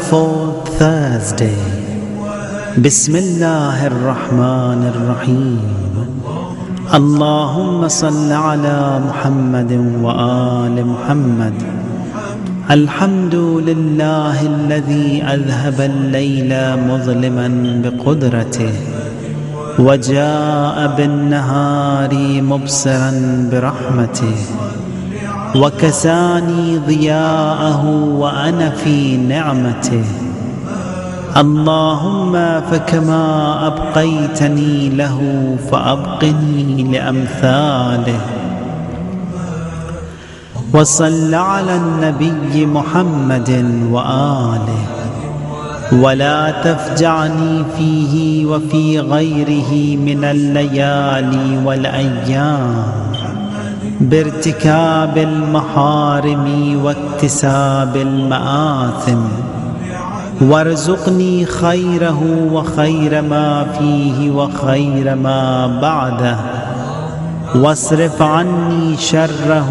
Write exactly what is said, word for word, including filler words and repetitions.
twenty-fourth Thursday. Bismillah ar-Rahman ar-Rahim. Allahumma salli ala Muhammadin wa ali Muhammad. Alhamdulillahi alladhi adhhaba al-layla mudhliman biqudratihi وجاء بالنهار مبصرا برحمته وكساني ضياءه وأنا في نعمته. اللهم فكما أبقيتني له فأبقني لأمثاله. وصل على النبي محمد وآله ولا تفجعني فيه وفي غيره من الليالي والأيام بارتكاب المحارم واكتساب المآثم، وارزقني خيره وخير ما فيه وخير ما بعده، واصرف عني شره